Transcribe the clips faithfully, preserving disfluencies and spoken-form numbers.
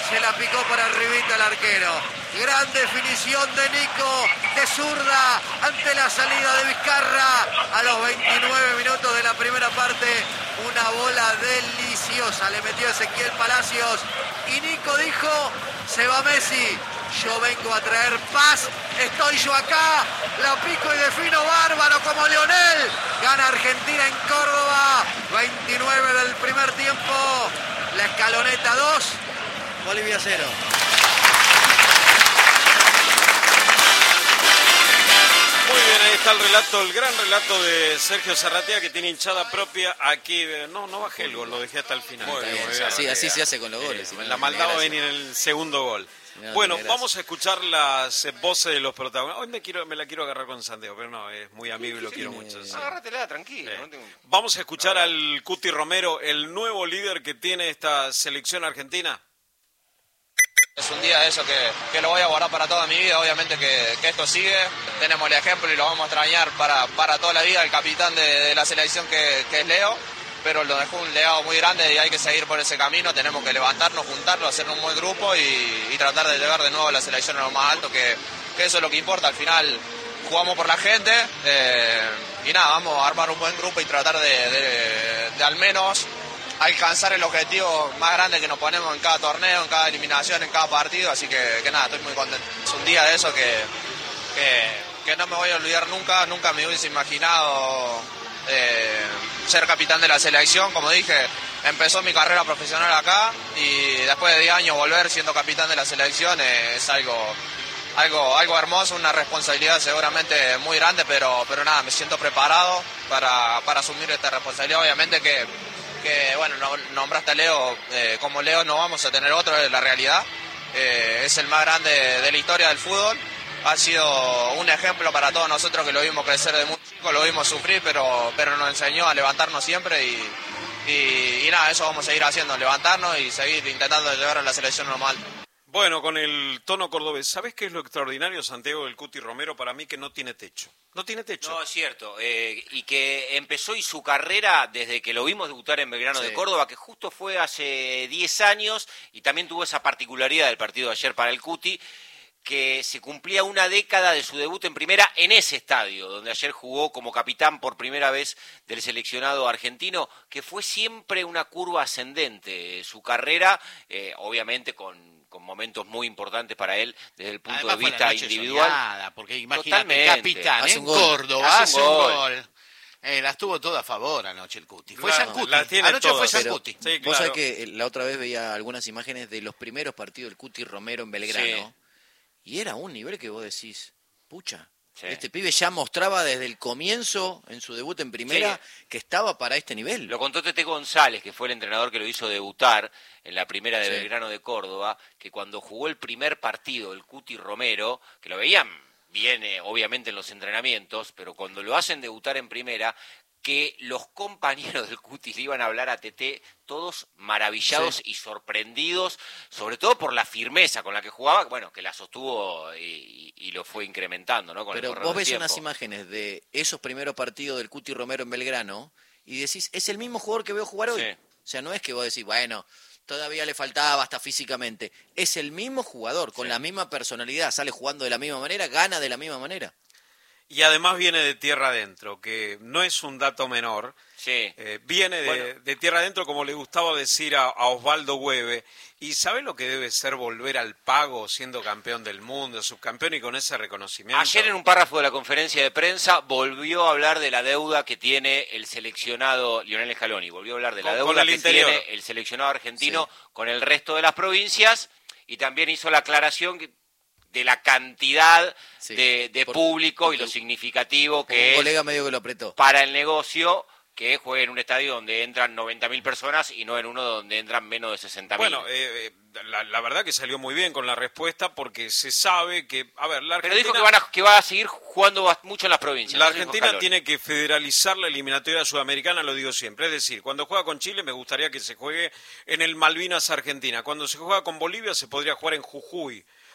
se la picó para arribita el arquero. Gran definición de Nico, de zurda, ante la salida de Vizcarra. A los veintinueve minutos de la primera parte, una bola deliciosa le metió Ezequiel Palacios. Y Nico dijo, se va Messi, yo vengo a traer paz, estoy yo acá, la pico y defino bárbaro como Lionel. Gana Argentina en Córdoba, veintinueve del primer tiempo, la escaloneta dos, Bolivia cero. Muy bien, ahí está el relato, el gran relato de Sergio Zarratea, que tiene hinchada propia aquí. No, no bajé el gol, lo dejé hasta el final. Muy bien, muy bien. Así, así se hace con los goles. Eh, la maldad va a venir en el segundo gol. Bueno, vamos a escuchar las voces de los protagonistas. Hoy me quiero, me la quiero agarrar con Santiago, pero no, es muy amigo y lo quiero mucho. Sí. Agárratela, tranquilo. Sí. No tengo... Vamos a escuchar al Cuti Romero, el nuevo líder que tiene esta selección argentina. Es un día de eso que, que lo voy a guardar para toda mi vida, obviamente que, que esto sigue. Tenemos el ejemplo y lo vamos a extrañar para, para toda la vida, el capitán de, de la selección que, que es Leo. Pero lo dejó un legado muy grande y hay que seguir por ese camino, tenemos que levantarnos, juntarnos, hacer un buen grupo y, y tratar de llegar de nuevo a la selección a lo más alto, que, que eso es lo que importa, al final jugamos por la gente eh, y nada, vamos a armar un buen grupo y tratar de, de, de al menos alcanzar el objetivo más grande que nos ponemos en cada torneo, en cada eliminación, en cada partido, así que, que nada, estoy muy contento. Es un día de eso que, que, que no me voy a olvidar nunca, nunca me hubiese imaginado Eh, ser capitán de la selección. Como dije, empezó mi carrera profesional acá y después de diez años volver siendo capitán de la selección eh, es algo, algo, algo hermoso, una responsabilidad seguramente muy grande, pero, pero nada, me siento preparado para, para asumir esta responsabilidad. Obviamente que, que bueno, no, nombraste a Leo, eh, como Leo no vamos a tener otro, es la realidad, eh, es el más grande de la historia del fútbol. Ha sido un ejemplo para todos nosotros que lo vimos crecer de muy chico, lo vimos sufrir, pero, pero nos enseñó a levantarnos siempre y, y, y nada, eso vamos a seguir haciendo, levantarnos y seguir intentando llevar a la selección normal. Bueno, con el tono cordobés, ¿sabés qué es lo extraordinario, Santiago, del Cuti Romero? Para mí que no tiene techo. No tiene techo. No, es cierto. Eh, y que empezó y su carrera desde que lo vimos debutar en Belgrano sí. de Córdoba, que justo fue hace diez años, y también tuvo esa particularidad del partido de ayer para el Cuti, que se cumplía una década de su debut en primera en ese estadio, donde ayer jugó como capitán por primera vez del seleccionado argentino, que fue siempre una curva ascendente. Su carrera, eh, obviamente con, con momentos muy importantes para él desde el punto Además, de vista individual. Soñada, porque imagínate, capitán hace en Córdoba, hace, hace un gol. gol. Eh, las tuvo todas a favor anoche el Cuti. Fue San Cuti. Anoche todas. fue San Cuti. Sí, claro. Vos sabés que la otra vez veía algunas imágenes de los primeros partidos del Cuti Romero en Belgrano. Sí. Y era un nivel que vos decís, pucha, sí. este pibe ya mostraba desde el comienzo, en su debut en primera, sí. que estaba para este nivel. Lo contó Tete González, que fue el entrenador que lo hizo debutar en la primera de sí. Belgrano de Córdoba, que cuando jugó el primer partido, el Cuti Romero, que lo veían bien, eh, obviamente, en los entrenamientos, pero cuando lo hacen debutar en primera, que los compañeros del Cuti le iban a hablar a Tete todos maravillados sí. y sorprendidos, sobre todo por la firmeza con la que jugaba, bueno, que la sostuvo y, y lo fue incrementando, ¿no? Con Pero el vos ves tiempo. Unas imágenes de esos primeros partidos del Cuti Romero en Belgrano y decís, es el mismo jugador que veo jugar hoy. Sí. O sea, no es que vos decís, bueno, todavía le faltaba hasta físicamente. Es el mismo jugador, con sí. la misma personalidad, sale jugando de la misma manera, gana de la misma manera. Y además viene de tierra adentro, que no es un dato menor. Sí. Eh, viene de, bueno. de tierra adentro, como le gustaba decir a, a Osvaldo Hueve. ¿Y sabe lo que debe ser volver al pago siendo campeón del mundo, subcampeón y con ese reconocimiento? Ayer en un párrafo de la conferencia de prensa volvió a hablar de la deuda que tiene el seleccionado Lionel Scaloni. Volvió a hablar de la con, deuda con que interior. tiene el seleccionado argentino sí. con el resto de las provincias y también hizo la aclaración que de la cantidad sí, de, de por, público por, y lo significativo que un colega medio que lo apretó. Para el negocio que juegue en un estadio donde entran noventa mil personas y no en uno donde entran menos de sesenta mil. Bueno, eh, la, la verdad que salió muy bien con la respuesta porque se sabe que, a ver, la Argentina... Pero dijo que, van a, que va a seguir jugando mucho en las provincias. La Argentina tiene que federalizar la eliminatoria sudamericana, lo digo siempre. Es decir, cuando juega con Chile me gustaría que se juegue en el Malvinas Argentina. Cuando se juega con Bolivia se podría jugar en Jujuy.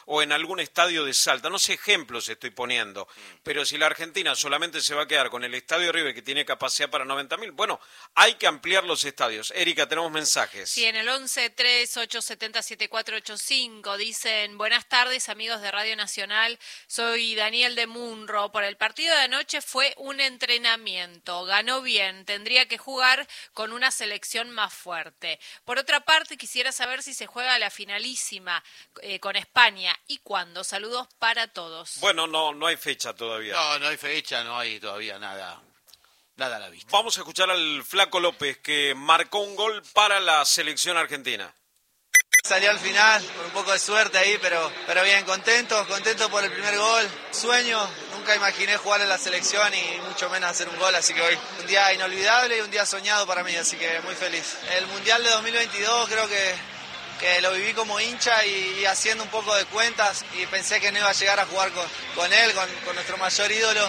o en algún estadio de Salta. No sé ejemplos estoy poniendo, pero si la Argentina solamente se va a quedar con el estadio de River que tiene capacidad para noventa mil, bueno, hay que ampliar los estadios. Erika, tenemos mensajes. Sí, en el once tres ocho siete cero siete cuatro ocho cinco dicen: buenas tardes, amigos de Radio Nacional, soy Daniel de Munro. Por el partido de anoche fue un entrenamiento, ganó bien, tendría que jugar con una selección más fuerte. Por otra parte, quisiera saber si se juega la finalísima eh, con España y cuándo. Saludos para todos. Bueno, no, no hay fecha todavía. No, no hay fecha, no hay todavía nada. Nada a la vista. Vamos a escuchar al Flaco López, que marcó un gol para la selección argentina. Salió al final, con un poco de suerte ahí, pero, pero bien, contento, contento por el primer gol. Sueño, nunca imaginé jugar en la selección y mucho menos hacer un gol, así que hoy un día inolvidable y un día soñado para mí, así que muy feliz. El Mundial de dos mil veintidós creo que, que lo viví como hincha y, y haciendo un poco de cuentas, y pensé que no iba a llegar a jugar con, con él, con, con nuestro mayor ídolo.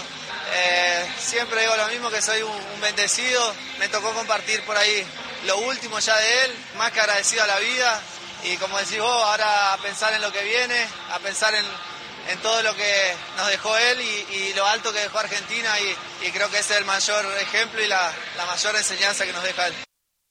Eh, siempre digo lo mismo, que soy un, un bendecido, me tocó compartir por ahí lo último ya de él, más que agradecido a la vida, y como decís vos, ahora a pensar en lo que viene, a pensar en, en todo lo que nos dejó él y, y lo alto que dejó Argentina, y, y creo que ese es el mayor ejemplo y la, la mayor enseñanza que nos deja él.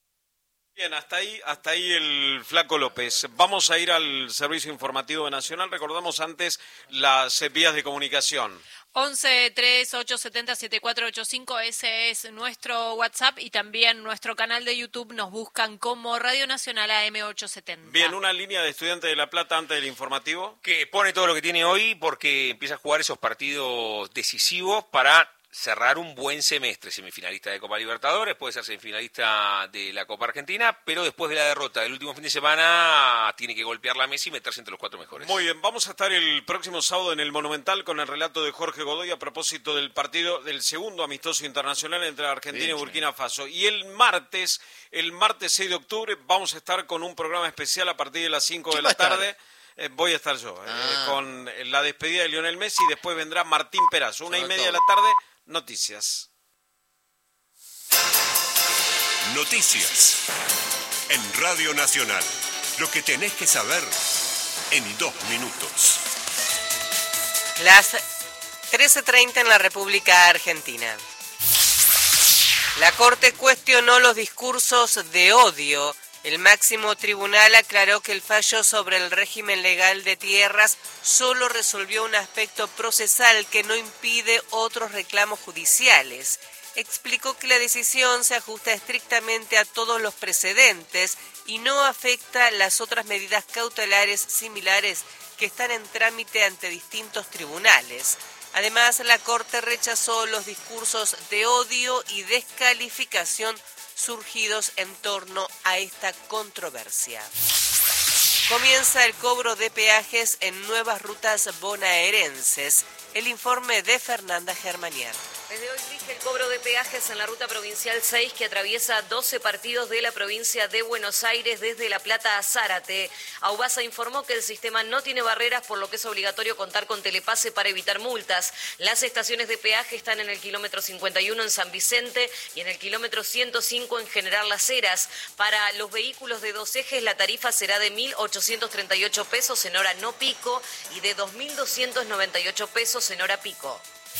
Bien, hasta ahí, hasta ahí el Flaco López. Vamos a ir al Servicio Informativo Nacional. Recordamos antes las vías de comunicación. once tres ocho siete cero siete cuatro ocho cinco, ese es nuestro WhatsApp, y también nuestro canal de YouTube nos buscan como Radio Nacional A M ochocientos setenta. Bien, una línea de Estudiantes de La Plata antes del informativo. Que pone todo lo que tiene hoy porque empieza a jugar esos partidos decisivos para cerrar un buen semestre. Semifinalista de Copa Libertadores, puede ser semifinalista de la Copa Argentina, pero después de la derrota del último fin de semana tiene que golpear la mesa y meterse entre los cuatro mejores. Muy bien, vamos a estar el próximo sábado en el Monumental con el relato de Jorge Godoy a propósito del partido del segundo amistoso internacional entre Argentina bien, y Burkina bien. Faso. Y el martes, el martes seis de octubre, vamos a estar con un programa especial a partir de las cinco de la tarde. Eh, voy a estar yo, ah. eh, con la despedida de Lionel Messi, y después vendrá Martín Perazo, una y media de la tarde. Noticias. Noticias. En Radio Nacional. Lo que tenés que saber en dos minutos. Las trece treinta en la República Argentina. La Corte cuestionó los discursos de odio. El máximo tribunal aclaró que el fallo sobre el régimen legal de tierras solo resolvió un aspecto procesal que no impide otros reclamos judiciales. Explicó que la decisión se ajusta estrictamente a todos los precedentes y no afecta las otras medidas cautelares similares que están en trámite ante distintos tribunales. Además, la Corte rechazó los discursos de odio y descalificación surgidos en torno a esta controversia. Comienza el cobro de peajes en nuevas rutas bonaerenses. El informe de Fernanda Germanier. Desde hoy rige el cobro de peajes en la ruta provincial seis, que atraviesa doce partidos de la provincia de Buenos Aires desde La Plata a Zárate. Aubasa informó que el sistema no tiene barreras, por lo que es obligatorio contar con telepase para evitar multas. Las estaciones de peaje están en el kilómetro cincuenta y uno en San Vicente y en el kilómetro ciento cinco en General Las Heras. Para los vehículos de dos ejes, la tarifa será de mil ochocientos treinta y ocho pesos en hora no pico y de dos mil doscientos noventa y ocho pesos en hora pico.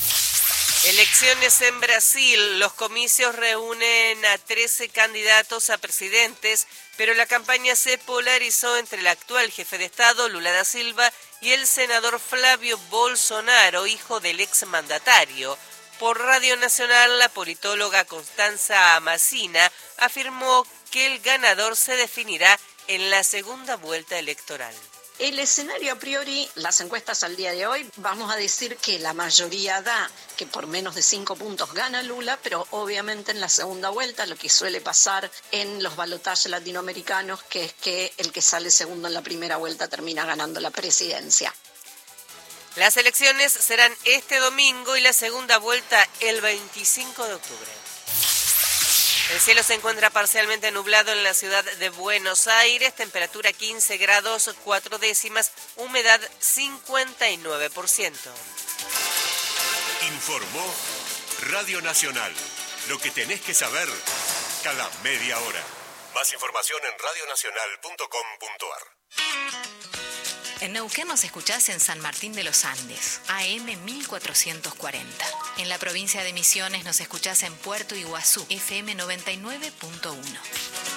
Elecciones en Brasil. Los comicios reúnen a trece candidatos a presidentes, pero la campaña se polarizó entre el actual jefe de Estado, Lula da Silva, y el senador Flávio Bolsonaro, hijo del exmandatario. Por Radio Nacional, la politóloga Constanza Amasina afirmó que el ganador se definirá en la segunda vuelta electoral. El escenario a priori, las encuestas al día de hoy, vamos a decir que la mayoría da que por menos de cinco puntos gana Lula, pero obviamente en la segunda vuelta lo que suele pasar en los balotajes latinoamericanos, que es que el que sale segundo en la primera vuelta termina ganando la presidencia. Las elecciones serán este domingo y la segunda vuelta el veinticinco de octubre. El cielo se encuentra parcialmente nublado en la ciudad de Buenos Aires, temperatura quince grados cuatro décimas, humedad cincuenta y nueve por ciento. Informó Radio Nacional. Lo que tenés que saber cada media hora. Más información en radio nacional punto com punto a r. En Neuquén nos escuchás en San Martín de los Andes, A M mil cuatrocientos cuarenta. En la provincia de Misiones nos escuchás en Puerto Iguazú, F M noventa y nueve punto uno.